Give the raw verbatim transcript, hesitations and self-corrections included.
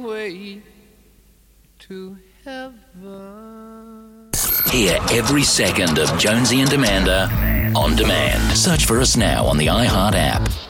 way to heaven. Hear every second of Jonesy and Amanda on demand. Search for us now on the iHeart app.